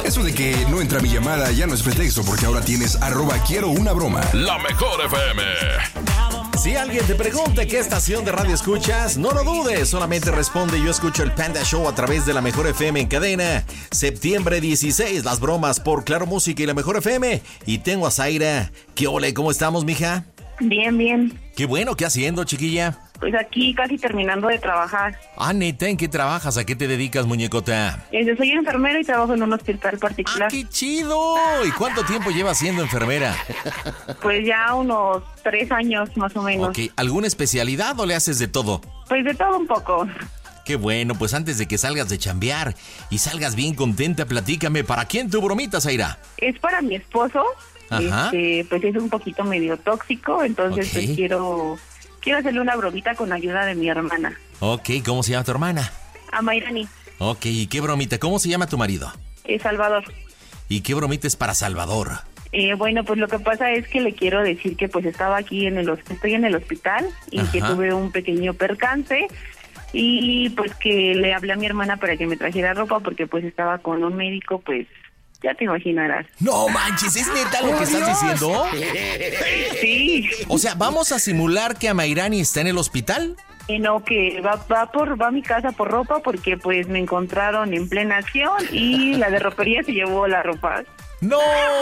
Eso de que no entra mi llamada ya no es pretexto, porque ahora tienes @quiero una broma. La Mejor FM. Si alguien te pregunta qué estación de radio escuchas, no lo dudes, solamente responde: yo escucho el Panda Show a través de La Mejor FM en cadena. Septiembre 16, las bromas por Claro Música y La Mejor FM. Y tengo a Zaira. ¿Qué ole? ¿Cómo estamos, mija? Bien, bien. Qué bueno, ¿qué haciendo, chiquilla? Pues aquí casi terminando de trabajar. Ah, neta, ¿en qué trabajas? ¿A qué te dedicas, muñecota? Yo soy enfermera y trabajo en un hospital particular. ¡Ah, qué chido! ¿Y cuánto tiempo llevas siendo enfermera? Pues ya unos 3 años más o menos. Ok, ¿alguna especialidad o le haces de todo? Pues de todo un poco. Qué bueno, pues antes de que salgas de chambear y salgas bien contenta, platícame, ¿para quién tu bromita, Zaira? Es para mi esposo. Ajá. Pues es un poquito medio tóxico, entonces pues quiero hacerle una bromita con ayuda de mi hermana. Ok, ¿cómo se llama tu hermana? Amairani. Ok, ¿y qué bromita? ¿Cómo se llama tu marido? Salvador. ¿Y qué bromita es para Salvador? Bueno, pues lo que pasa es que le quiero decir que pues estaba aquí estoy en el hospital y que tuve un pequeño percance y pues que le hablé a mi hermana para que me trajera ropa porque pues estaba con un médico, pues ya te imaginarás. No manches, ¿es neta lo que estás diciendo? Sí. O sea, ¿vamos a simular que Amairani está en el hospital? No, que va a mi casa por ropa porque pues me encontraron en plena acción y la de ropería se llevó la ropa. ¡No!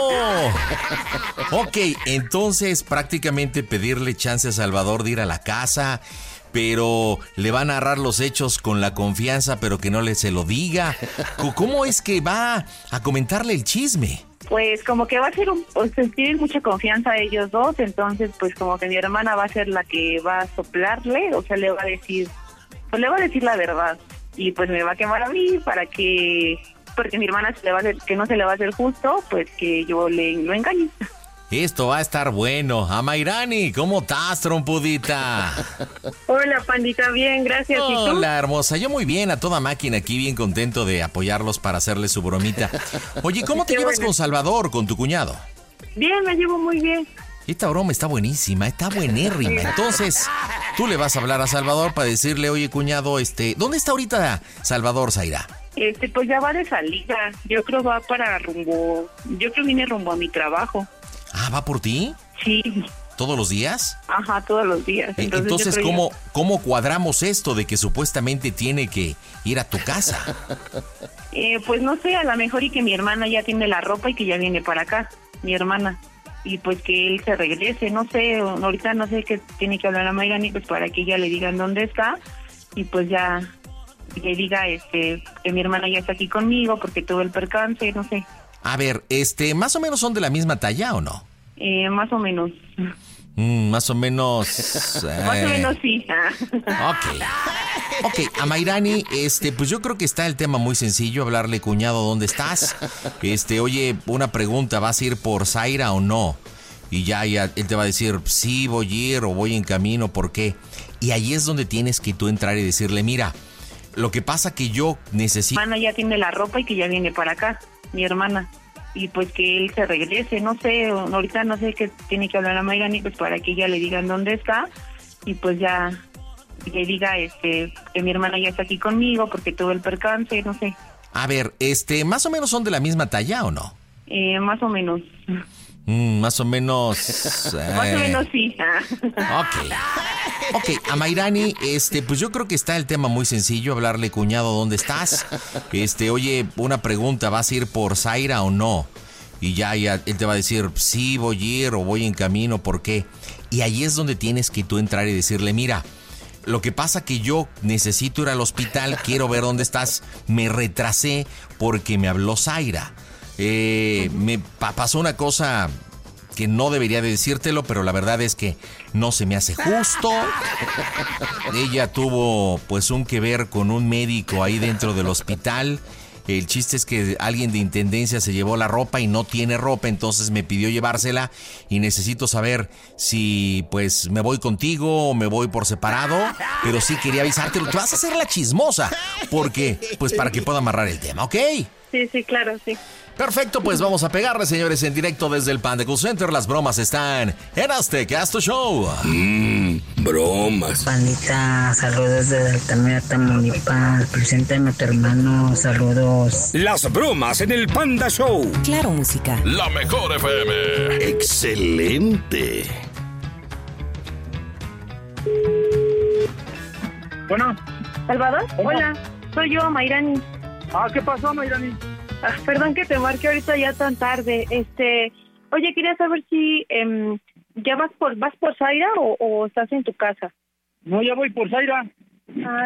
Ok, entonces prácticamente pedirle chance a Salvador de ir a la casa, pero le va a narrar los hechos con la confianza, pero que no se lo diga. ¿Cómo es que va a comentarle el chisme? Pues como que va a ser tienen mucha confianza ellos dos, entonces pues como que mi hermana va a ser la que va a soplarle, o sea, le va a decir la verdad y pues me va a quemar a mí porque mi hermana que no se le va a hacer justo, pues que yo lo engañe. Esto va a estar bueno. Amairani, ¿cómo estás, trompudita? Hola, pandita, bien, gracias. ¿Y tú? Hola, hermosa. Yo muy bien, a toda máquina, aquí bien contento de apoyarlos para hacerles su bromita. Oye, ¿cómo te llevas con Salvador, con tu cuñado? Bien, me llevo muy bien. Esta broma está buenísima, está buenérrima. Entonces, tú le vas a hablar a Salvador para decirle: oye, cuñado, ¿dónde está ahorita Salvador, Zaira? Pues ya va de salida. Yo creo viene rumbo a mi trabajo. Ah, ¿va por ti? Sí. ¿Todos los días? Ajá, todos los días. Entonces ¿cómo cuadramos esto de que supuestamente tiene que ir a tu casa? Pues no sé, a lo mejor y que mi hermana ya tiene la ropa y que ya viene para acá, mi hermana. Y pues que él se regrese, no sé, ahorita no sé qué tiene que hablar a Mayrani, pues para que ella le digan dónde está y pues ya le diga que mi hermana ya está aquí conmigo porque tuvo el percance, no sé. A ver, ¿más o menos son de la misma talla o no? Más o menos. Más o menos. Más o menos sí. Ok, Amairani, pues yo creo que está el tema muy sencillo, hablarle: cuñado, ¿dónde estás? Oye, una pregunta, ¿vas a ir por Zaira o no? Y ya él te va a decir: sí, voy a ir o voy en camino, ¿por qué? Y ahí es donde tienes que tú entrar y decirle: mira, lo que pasa que yo necesito... Mi hermana ya tiene la ropa y que ya viene para acá, mi hermana. Y pues que él se regrese, no sé, ahorita no sé qué tiene que hablar a Mayrani, pues para que ella le digan dónde está y pues ya le diga que mi hermana ya está aquí conmigo porque tuvo el percance, no sé. A ver, ¿más o menos son de la misma talla o no? Más o menos. Más o menos... Más o menos sí. Ok, Amairani, pues yo creo que está el tema muy sencillo, hablarle: cuñado, ¿dónde estás? Oye, una pregunta, ¿vas a ir por Zaira o no? Y ya él te va a decir: sí, voy a ir o voy en camino, ¿por qué? Y ahí es donde tienes que tú entrar y decirle: mira, lo que pasa que yo necesito ir al hospital, quiero ver dónde estás, me retrasé porque me habló Zaira. Me pasó una cosa que no debería de decírtelo, pero la verdad es que no se me hace justo. Ella tuvo pues un que ver con un médico ahí dentro del hospital. El chiste es que alguien de intendencia se llevó la ropa y no tiene ropa, entonces me pidió llevársela y necesito saber si pues me voy contigo o me voy por separado, pero sí quería avisártelo. Te vas a hacer la chismosa porque pues para que pueda amarrar el tema, ¿ok? Sí, claro, sí. Perfecto, pues vamos a pegarle, señores, en directo desde el Panda Cool Center. Las bromas están en Azteca Show. Bromas. Pandita, saludos desde Altamira, Tamaulipas. Preséntame a tu hermano, saludos. Las bromas en el Panda Show. Claro, música. La mejor FM. Excelente. Bueno. ¿Salvador? Hola, soy yo, Mayrani. ¿Qué pasó, Mayrani? Perdón que te marque ahorita ya tan tarde. Oye, quería saber si ya vas por Zaira o estás en tu casa. No, ya voy por Zaira.